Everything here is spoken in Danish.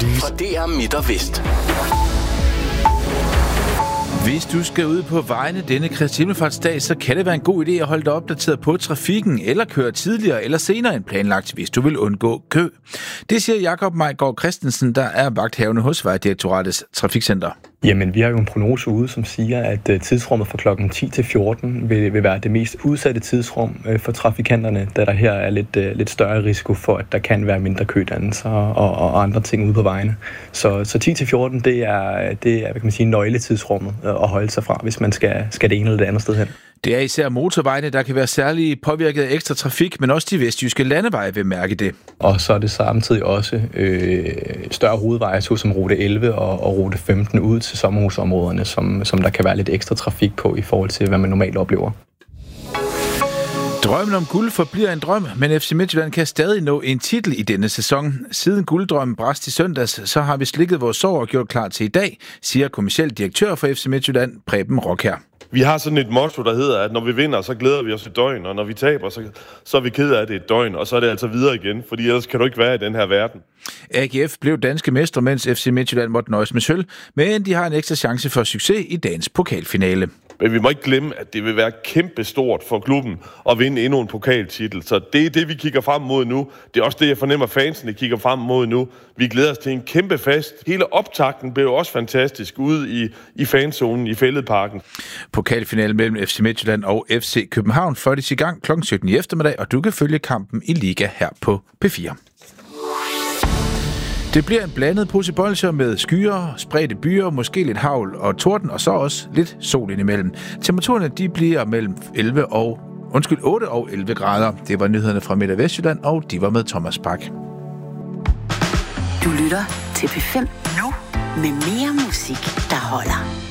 fra DR Midt og Vest. Hvis du skal ud på vejene denne Kristi Himmelfartsdag, så kan det være en god idé at holde dig opdateret på trafikken, eller køre tidligere eller senere end planlagt, hvis du vil undgå kø. Det siger Jakob Mejgaard Christensen, der er vagthavende hos Vejdirektoratets Trafikcenter. Jamen, vi har jo en prognose ude, som siger, at tidsrummet fra klokken 10 til 14 vil være det mest udsatte tidsrum for trafikanterne, da der her er lidt større risiko for, at der kan være mindre kødannelser og andre ting ude på vejene. Så 10 til 14, det er hvad kan man sige, nøgletidsrummet at holde sig fra, hvis man skal det ene eller det andet sted hen. Det er især motorvejene, der kan være særligt påvirket af ekstra trafik, men også de vestjyske landeveje vil mærke det. Og så er det samtidig også større hovedveje, såsom rute 11 og rute 15 ud til sommerhusområderne, som der kan være lidt ekstra trafik på i forhold til, hvad man normalt oplever. Drømmen om guld forbliver en drøm, men FC Midtjylland kan stadig nå en titel i denne sæson. Siden gulddrømmen brast i søndags, så har vi slikket vores sår og gjort klar til i dag, siger kommerciel direktør for FC Midtjylland, Preben Rockher. Vi har sådan et motto, der hedder, at når vi vinder, så glæder vi os et døgn, og når vi taber, så er vi ked af det et døgn, og så er det altså videre igen, fordi ellers kan du ikke være i den her verden. AGF blev danske mestre, mens FC Midtjylland måtte nøjes med sølv, men de har en ekstra chance for succes i dagens pokalfinale. Men vi må ikke glemme, at det vil være kæmpestort for klubben at vinde endnu en pokaltitel. Så det er det, vi kigger frem mod nu. Det er også det, jeg fornemmer, fansene kigger frem mod nu. Vi glæder os til en kæmpe fest. Hele optakten blev også fantastisk ude i fanzonen i Fælledparken. Pokalfinalen mellem FC Midtjylland og FC København fløjtes i gang kl. 17 i eftermiddag, og du kan følge kampen i Liga her på P4. Det bliver en blandet pose bolsjer med skyer, spredte byer, måske lidt hagl og torden, og så også lidt sol indimellem. Temperaturerne de bliver mellem 8 og 11 grader. Det var nyhederne fra Midt- og Vestjylland, og de var med Thomas Bak. Du lytter til P5 nu med mere musik, der holder.